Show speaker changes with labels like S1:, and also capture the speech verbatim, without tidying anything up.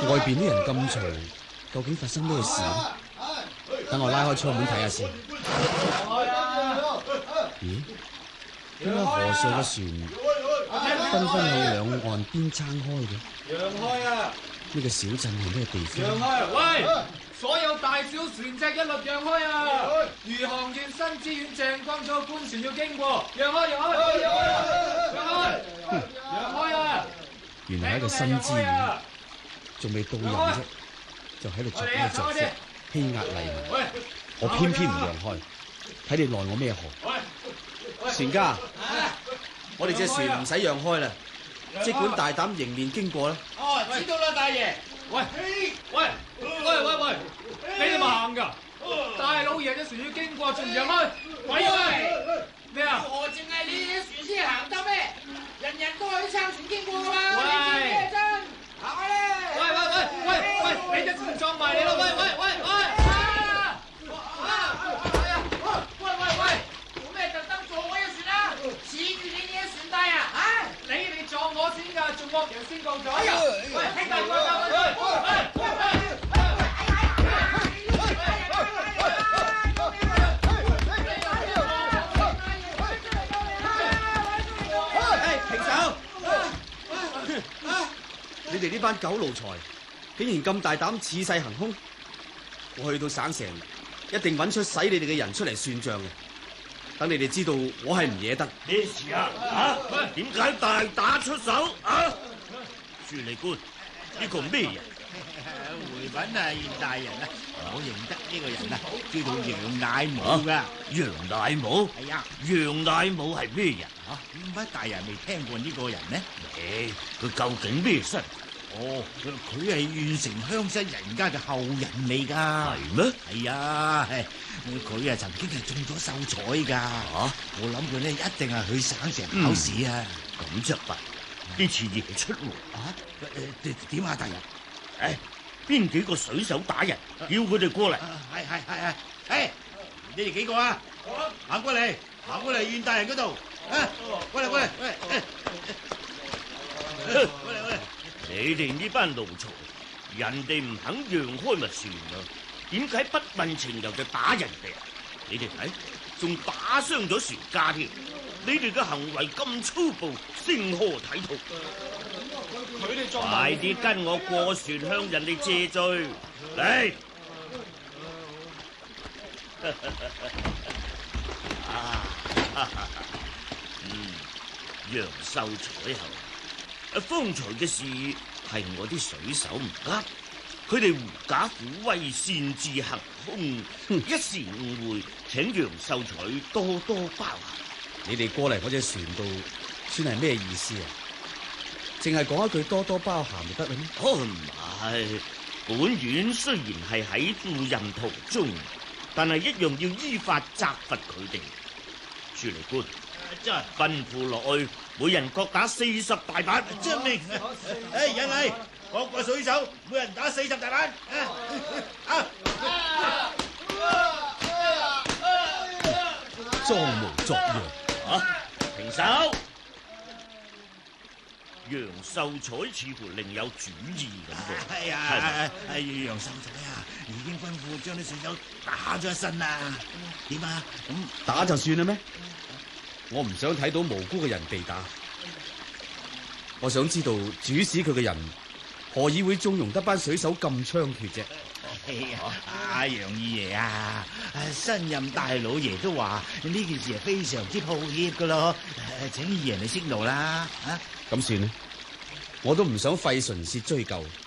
S1: 外邊啲人咁嘈，究竟發生咩事呢？等我拉開窗門睇下先。咦？點解河上嘅船紛紛向兩岸邊撐開嘅？
S2: 讓開啊！
S1: 呢個小鎮係咩地方？
S2: 讓開！喂，所有大小船隻一律讓開啊！余杭縣新知縣鄭光祖官船要經過，讓開！讓開！讓開！讓開！讓開啊！
S1: 原來係一個新知縣，仲未到人啫，就喺度作咩作色，欺壓黎民。我偏偏唔讓開，睇你奈我咩何？船家，我哋隻船唔使讓開啦，即管大膽迎面經過啦。
S2: 哦，知道啦，大爺。喂喂喂喂喂，你哋咪行㗎？大老爺隻船要經過，仲唔讓開？喂喂，咩啊？
S3: 我淨係你隻船先行得咩？人人都可以撐船經過㗎嘛。
S2: 喂，
S3: 咩真？行開啦！
S2: 喂喂喂喂喂，你隻船撞埋嚟啦！喂喂喂喂！啊啊係啊！喂喂喂，做咩特登撞我隻船啊？
S3: 恃住你隻船大啊！啊！
S2: 你哋撞我先㗎，仲惡人先告狀。
S3: 哎呀！
S2: 喂，兄弟，喂喂喂喂！
S1: 你哋呢班狗奴才，竟然咁大膽恃勢行兇！我去到省城，一定揾出使你哋嘅人出嚟算賬嘅。等你哋知道我係唔惹得。
S4: 咩事啊？啊？點解大打出手啊？署理官，呢個咩人？
S5: 回稟啊，縣大人啊，我認得呢個人啊，叫做楊乃武噶。
S4: 楊乃武？
S5: 係啊。
S4: 楊乃武係咩人啊？
S5: 點解大人未聽過呢個人呢？
S4: 誒，佢究竟咩身？
S5: 哦，佢係縣城鄉紳人家嘅後人嚟噶。
S4: 係咩？
S5: 係啊，佢啊曾經係中咗秀才噶。
S4: 吓，
S5: 我諗佢咧一定係去省城考試啊。
S4: 咁就弊，呢次夜出喎。
S5: 啊？誒點啊，大人？
S4: 誒，邊幾個水手打人？叫佢哋過嚟。
S5: 係係係係，誒，你哋幾個啊？行過嚟，行過嚟縣大人嗰度。啊，過嚟過嚟，喂，過嚟過嚟。
S4: 你哋呢班奴才，人哋唔肯讓開咪算咯，點解不問情由就打人哋啊？你哋睇，仲打傷咗船家添，你哋嘅行為咁粗暴，成何體統？
S2: 佢哋撞
S4: 快啲跟我過船向人哋謝罪嚟！啊，嗯，楊秀才後。方才嘅事係我啲水手唔啱，佢哋狐假虎威、擅自行兇，一時誤會，請楊秀才多多包涵。
S1: 你哋過嚟我隻船度，算係咩意思啊？淨係講一句多多包涵就得啦咩？
S4: 哦，唔係，本院雖然係喺赴任途中，但係一樣要依法責罰佢哋。署理官，真係吩咐落去。每人各打四十大板，遵命。
S5: 誒，人嚟，各個水手每人打四十大板。啊！
S1: 裝模作樣
S4: 啊！停手！楊秀才似乎另有主意咁噃。
S5: 係啊，係楊秀才啊，已經吩咐將啲水手打咗一身啦。點啊？
S1: 咁打就算啦咩？我唔想睇到無辜嘅人被打，我想知道主使佢嘅人何以會縱容得班水手咁猖獗啫？
S5: 阿楊二爺啊，新任大老爺都話呢件事係非常之抱歉噶咯，請二爺你息怒啦。啊，
S1: 咁算啦，我都唔想費唇舌追究，